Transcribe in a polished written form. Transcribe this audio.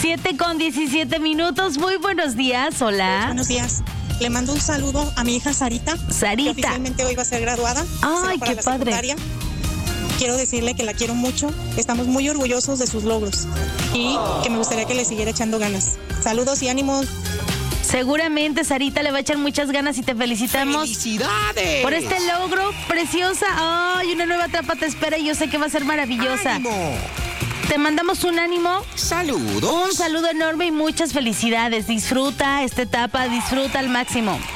7:17. Muy buenos días, hola. Buenos días. Le mando un saludo a mi hija Sarita. Sarita. Que oficialmente hoy va a ser graduada. Ay, qué padre. Secundaria. Quiero decirle que la quiero mucho. Estamos muy orgullosos de sus logros. Y que me gustaría que le siguiera echando ganas. Saludos y ánimos. Seguramente Sarita le va a echar muchas ganas y te felicitamos. ¡Felicidades! Por este logro preciosa. Ay, una nueva etapa te espera y yo sé que va a ser maravillosa. ¡Ánimo! Te mandamos un ánimo. ¡Saludos! Un saludo enorme y muchas felicidades. Disfruta esta etapa, disfruta al máximo.